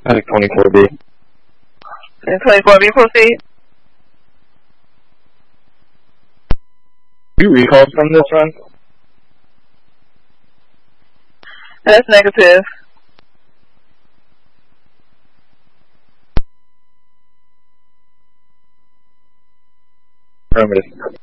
I think 24B. And 24B, proceed. You recalled from this run? That's negative. Affirmative.